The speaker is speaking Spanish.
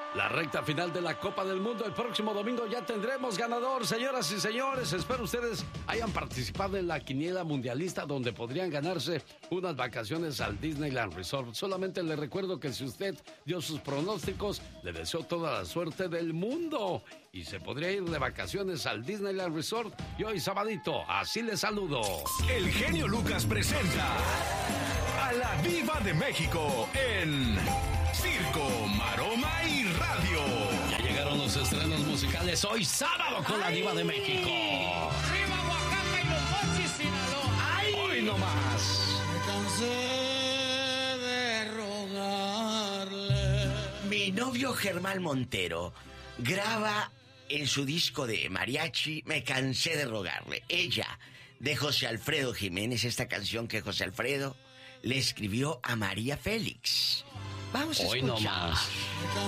La recta final de la Copa del Mundo. El próximo domingo ya tendremos ganador, señoras y señores. Espero ustedes hayan participado en la quiniela mundialista, donde podrían ganarse unas vacaciones al Disneyland Resort. Solamente le recuerdo que si usted dio sus pronósticos, le deseo toda la suerte del mundo y se podría ir de vacaciones al Disneyland Resort. Y hoy sabadito, así le saludo. El genio Lucas presenta a la Diva de México en Circo, Maroma y Radio. Ya llegaron los estrenos musicales hoy sábado con la Diva de México. ¡Arriba Oaxaca y los Mochis, Sinaloa! ¡Ay! Hoy no más. Me cansé de rogarle. Mi novio Germán Montero graba en su disco de mariachi Me cansé de rogarle. Ella, de José Alfredo Jiménez, esta canción que José Alfredo le escribió a María Félix. Vamos a Hoy escuchar. no más. Me